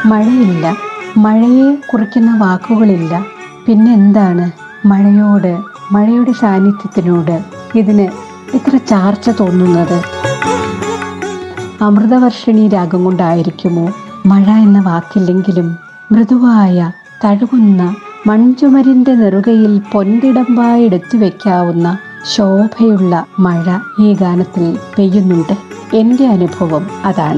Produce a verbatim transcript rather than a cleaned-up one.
മഴയില്ല, മഴയെ കുറിക്കുന്ന വാക്കുകളില്ല. പിന്നെന്താണ് മഴയോട്, മഴയുടെ സാന്നിധ്യത്തിനോട് ഇതിന് ഇത്ര ചാർച്ച തോന്നുന്നത്? അമൃതവർഷിണി രാഗം കൊണ്ടായിരിക്കുമോ? മഴ എന്ന വാക്കില്ലെങ്കിലും മൃദുവായ തഴുകുന്ന മൺചുമരിന്റെ നെറുകയിൽ പൊൻതിടമ്പായെടുത്തു വെക്കാവുന്ന ശോഭയുള്ള മഴ ഈ ഗാനത്തിൽ പെയ്യുന്നുണ്ട്. എൻ്റെ അനുഭവം അതാണ്.